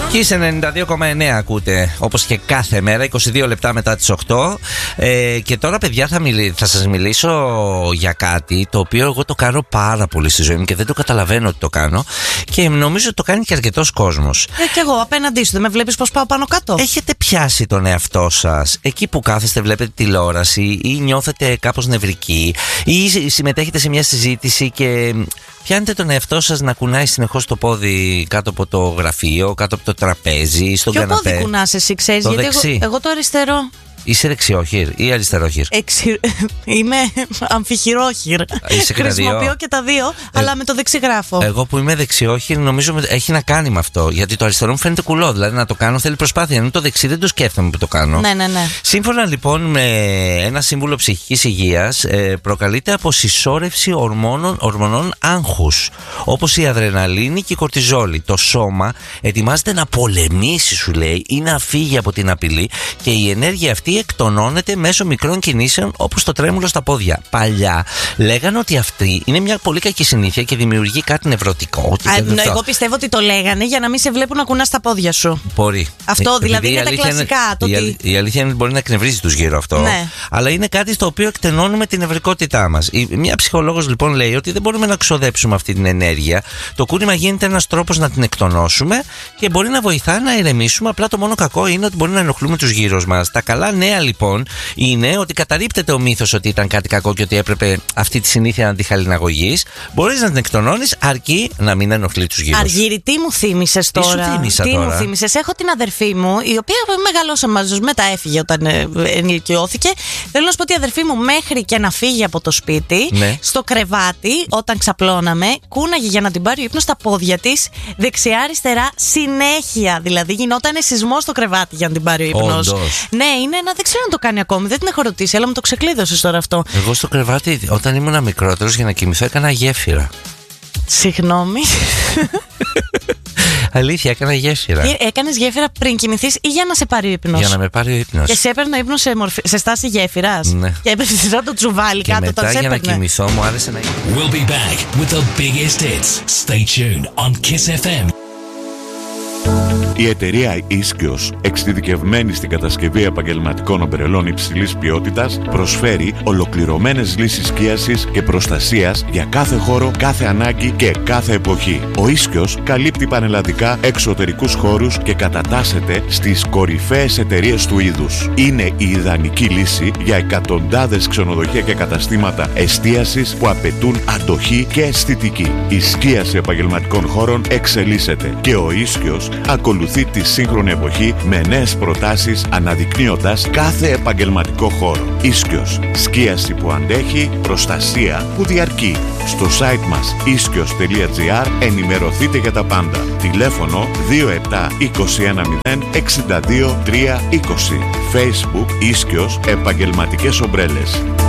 Kiss 92,9 ακούτε, όπως και κάθε μέρα, 22 λεπτά μετά τις 8. Και τώρα, παιδιά, θα σας μιλήσω για κάτι το οποίο εγώ το κάνω πάρα πολύ στη ζωή μου και δεν το καταλαβαίνω ότι το κάνω. Και νομίζω ότι το κάνει και αρκετός κόσμος. Κι εγώ απέναντί σου, δεν με βλέπεις πως πάω πάνω κάτω? Έχετε πιάσει τον εαυτό σας εκεί που κάθεστε, βλέπετε τηλεόραση ή νιώθετε κάπως νευρικοί ή συμμετέχετε σε μια συζήτηση και πιάνετε τον εαυτό σας να κουνάει συνεχώς το πόδι κάτω από το γραφείο, κάτω από το τραπέζι, στον καναπέ? Ποιο πόδι κουνάς εσύ, ξέρεις? Το Γιατί δεξί. εγώ το αριστερό. Είσαι δεξιόχειρ ή αριστερόχειρ? Είμαι αμφιχειρόχειρ. Χρησιμοποιώ και τα δύο, αλλά με το δεξί γράφω. Εγώ που είμαι δεξιόχειρ, νομίζω έχει να κάνει με αυτό. Γιατί το αριστερό μου φαίνεται κουλό. Δηλαδή να το κάνω θέλει προσπάθεια. Ενώ το δεξί δεν το σκέφτομαι που το κάνω. Ναι. Σύμφωνα λοιπόν με ένα σύμβουλο ψυχικής υγείας, προκαλείται από συσσόρευση ορμονών άγχους, όπως η αδρεναλίνη και η κορτιζόλη. Το σώμα ετοιμάζεται να πολεμήσει, σου λέει, ή να φύγει από την απειλή και η ενέργεια αυτή εκτονώνεται μέσω μικρών κινήσεων όπως το τρέμουλο στα πόδια. Παλιά λέγανε ότι αυτή είναι μια πολύ κακή συνήθεια και δημιουργεί κάτι νευρωτικό. Εγώ πιστεύω ότι το λέγανε για να μην σε βλέπουν να κουνάς τα πόδια σου. Μπορεί. Αυτό δηλαδή είναι τα κλασικά. Η αλήθεια είναι ότι μπορεί να εκνευρίζει τους γύρω αυτό. Ναι. Αλλά είναι κάτι στο οποίο εκτενώνουμε την νευρικότητά μας. Μια ψυχολόγος λοιπόν λέει ότι δεν μπορούμε να ξοδέψουμε αυτή την ενέργεια. Το κούνημα γίνεται ένας τρόπος να την εκτονώσουμε και μπορεί να βοηθά να ηρεμήσουμε. Απλά το μόνο κακό είναι ότι μπορεί να ενοχλούμε τους γύρω μας. Τα καλά νέα λοιπόν είναι ότι καταρρίπτεται ο μύθος ότι ήταν κάτι κακό και ότι έπρεπε αυτή τη συνήθεια να τη χαλιναγωγείς. Μπορείς να την εκτονώνεις αρκεί να μην ενοχλεί τους γύρω. Αργύρι, τι μου θύμισες τώρα? Τι σου θύμισα τώρα? Μου θύμισες? Έχω την αδερφή μου, η οποία μεγαλώσαμε μαζί, μετά έφυγε όταν ενηλικιώθηκε. Θέλω να σου πω ότι η αδερφή μου μέχρι και να φύγει από το σπίτι, ναι, στο κρεβάτι, όταν ξαπλώναμε, κούναγε για να την πάρει ο ύπνος στα πόδια της, δεξιά-αριστερά, συνέχεια. Δηλαδή γινόταν σεισμό στο κρεβάτι για να την πάρει ο ύπνος. Ναι, είναι ένα, δεν ξέρω αν το κάνει ακόμη, δεν την έχω ρωτήσει, αλλά μου το ξεκλείδωσες τώρα αυτό. Εγώ στο κρεβάτι, όταν ήμουν μικρότερος, για να κοιμηθώ έκανα γέφυρα. Συγγνώμη. Αλήθεια, έκανα γέφυρα. Έκανες γέφυρα πριν κοιμηθείς ή για να σε πάρει ο ύπνος? Για να με πάρει ο ύπνος. Και σε έπαιρνε ο ύπνος σε στάση γέφυρας? Ναι. Και έπαιρνε σαν το τσουβάλι και κάτω. μετά για να κοιμηθώ μου άρεσε να... We'll be back with the biggest hits. Stay tuned on Kiss FM. Η εταιρεία Ίσκιος, εξειδικευμένη στην κατασκευή επαγγελματικών ομπρελών υψηλής ποιότητας, προσφέρει ολοκληρωμένες λύσεις σκίασης και προστασίας για κάθε χώρο, κάθε ανάγκη και κάθε εποχή. Ο Ίσκιος καλύπτει πανελλαδικά εξωτερικούς χώρους και κατατάσσεται στις κορυφαίες εταιρείες του είδους. Είναι η ιδανική λύση για εκατοντάδες ξενοδοχεία και καταστήματα εστίασης που απαιτούν αντοχή και αισθητική. Η σκίαση επαγγελματικών χώρων εξελίσσεται και ο Ίσκιος ακολουθεί τη σύγχρονη εποχή με νέες προτάσεις, αναδεικνύοντας κάθε επαγγελματικό χώρο. Ίσκιος, σκίαση που αντέχει, προστασία που διαρκεί. Στο site μας iskios.gr ενημερωθείτε για τα πάντα. Τηλέφωνο 27 210 62 320. Facebook Ίσκιος, επαγγελματικές ομπρέλες.